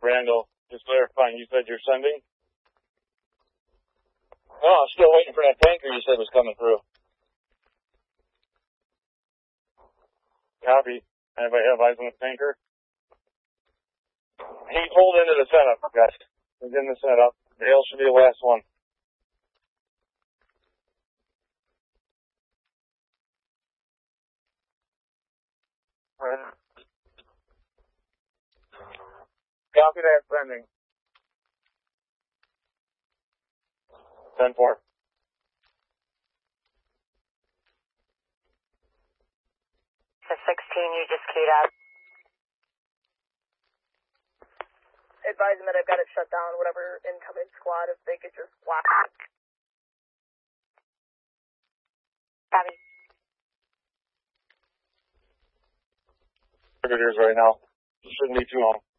Randall, just clarifying, you said you're sending? No, I'm still waiting for that tanker you said was coming through. Copy. Anybody have eyes on the tanker? He pulled into the setup, guys. He's in the setup. Dale should be the last one. Copy that, sending. 10-4. To 16, you just keyed up. Advise them that I've got it shut down, whatever incoming squad, if they could just block it. Copy. Here's right now. Shouldn't be too long.